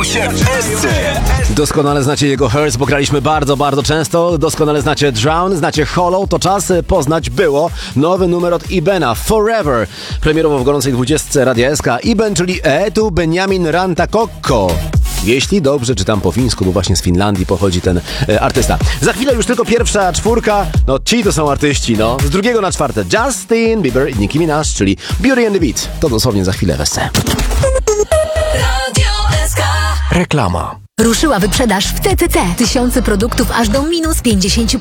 Bawią się wszyscy. Doskonale znacie jego Hurts, bo graliśmy bardzo, bardzo często. Doskonale znacie Drown, znacie Hollow. To czas poznać było nowy numer od Ibena, Forever. Premierowo w gorącej 20 Radia SK. Iben, czyli Eetu Benjamin Rantakokko. Jeśli dobrze czytam po fińsku, bo właśnie z Finlandii pochodzi ten artysta. Za chwilę już tylko pierwsza czwórka. No ci to są artyści, no. Z 2 na 4 Justin Bieber i Nicki Minaj, czyli Beauty and the Beat. To dosłownie za chwilę w SC. Reklama. Ruszyła wyprzedaż w TTC. Tysiące produktów aż do minus 50%.